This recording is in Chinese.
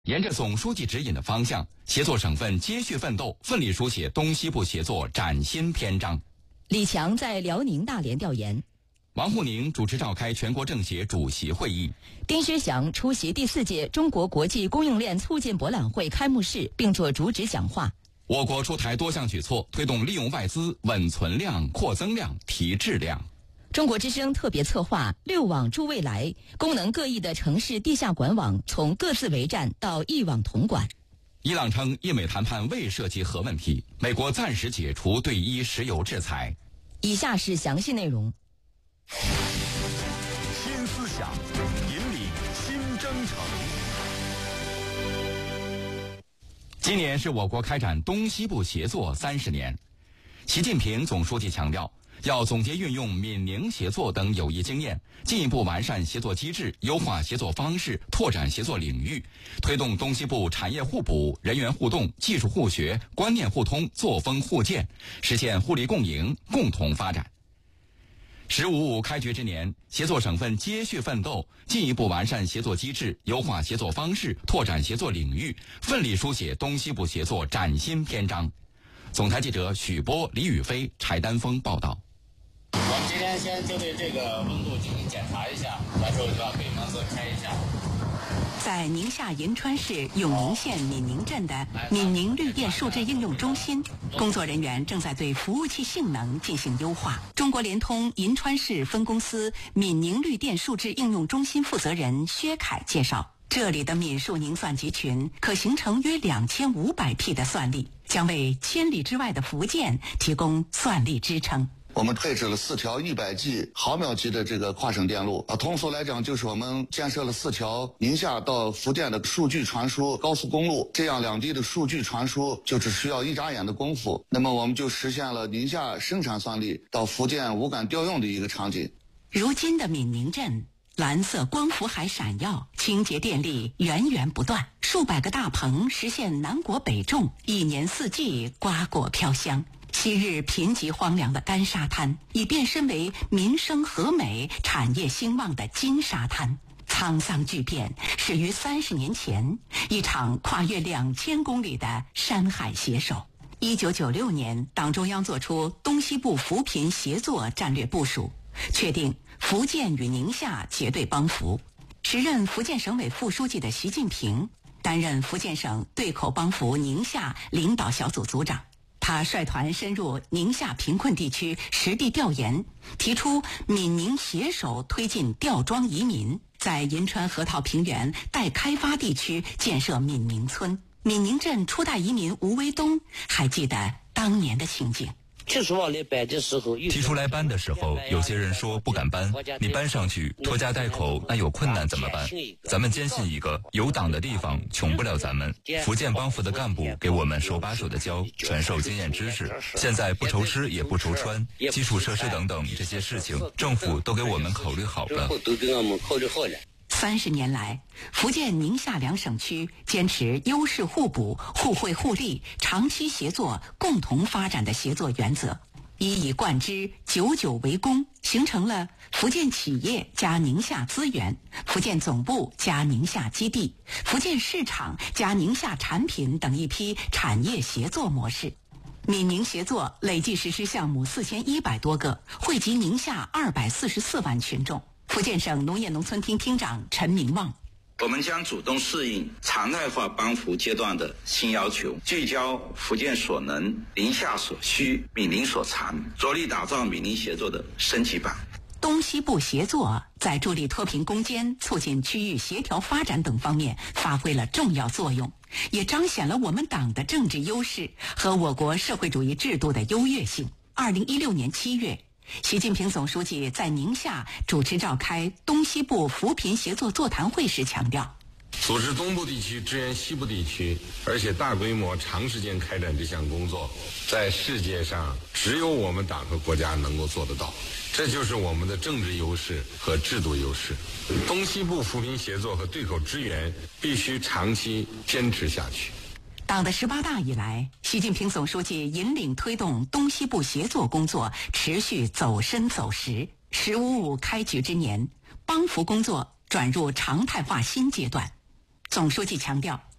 沿着总书记指引的方向，协作省份接续奋斗，奋力书写东西部协作崭新篇章。 李强在辽宁大连调研。 王沪宁主持召开全国政协主席会议。 丁薛祥出席第4届中国国际供应链促进博览会开幕式，并作主旨讲话。 我国出台多项举措，推动利用外资稳存量、扩增量、提质量。 中国之声特别策划6网助未来，功能各异的城市地下管网从各自为战到一网统管。 伊朗称伊美谈判未涉及核问题，美国暂时解除对伊石油制裁。 以下是详细内容。 新思想，引领新征程。 今年是我国开展东西部协作30年。习近平总书记强调，要总结运用闽宁协作等有益经验，进一步完善协作机制，优化协作方式，拓展协作领域，推动东西部产业互补、人员互动、技术互学、观念互通、作风互鉴，实现互利共赢、共同发展。“15+5”开局之年，协作省份接续奋斗，进一步完善协作机制，优化协作方式，拓展协作领域，奋力书写东西部协作崭新篇章。总台记者许波、李宇飞、柴丹峰报道。 我们今天先就对这个温度进行检查一下，到时候就把北门子开一下。 在宁夏银川市永宁县闽宁镇的闽宁绿电数字应用中心，工作人员正在对服务器性能进行优化。中国联通银川市分公司闽宁绿电数字应用中心负责人薛凯介绍，这里的闽数宁算集群可形成约2500P 的算力，将为千里之外的福建提供算力支撑。 我们配置了4条100G 毫秒级的这个跨省电路通俗来讲，就是我们建设了4条宁夏到福建的数据传输高速公路，这样两地的数据传输就只需要一眨眼的功夫，那么我们就实现了宁夏生产算力到福建无感调用的一个场景。 如今的闽宁镇蓝色光伏还闪耀，清洁电力源源不断，数百个大棚实现南国北种，一年4季瓜果飘香。昔日贫瘠荒凉的干沙滩已变身为民生和美、产业兴旺的金沙滩。沧桑巨变始于30年前，一场跨越2000公里的山海携手。1996年，党中央作出东西部扶贫协作战略部署，确定福建与宁夏结对帮扶。时任福建省委副书记的习近平担任福建省对口帮扶宁夏领导小组组长。他率团深入宁夏贫困地区实地调研，提出闽宁携手推进吊庄移民，在银川河套平原待开发地区建设闽宁村。闽宁镇初代移民吴维东还记得当年的情景。 提出来搬的时候，有些人说不敢搬，你搬上去拖家带口，那有困难怎么办？咱们坚信一个，有党的地方穷不了咱们。福建帮扶的干部给我们手把手的教，传授经验知识。现在不愁吃也不愁穿，基础设施等等这些事情，政府都给我们考虑好了。 30年来，福建宁夏2省区坚持优势互补、互惠互利、长期协作、共同发展的协作原则，一以贯之，久久为功，形成了福建企业加宁夏资源、福建总部加宁夏基地、福建市场加宁夏产品等一批产业协作模式。闽宁协作累计实施项目4100多个，惠及宁夏244万群众。福建省农业农村厅厅长陈明旺， 我们将主动适应常态化帮扶阶段的新要求，聚焦福建所能、宁夏所需、闽宁所长，着力打造闽宁协作的升级版。 东西部协作在助力脱贫攻坚、促进区域协调发展等方面发挥了重要作用，也彰显了我们党的政治优势和我国社会主义制度的优越性。2016年7月，习近平总书记在宁夏主持召开东西部扶贫协作座谈会时强调， 组织东部地区支援西部地区，而且大规模长时间开展这项工作，在世界上只有我们党和国家能够做得到，这就是我们的政治优势和制度优势。东西部扶贫协作和对口支援必须长期坚持下去。 党的18大以来，习近平总书记引领推动东西部协作工作持续走深走实。15+5开局之年，帮扶工作转入常态化新阶段。 总书记强调，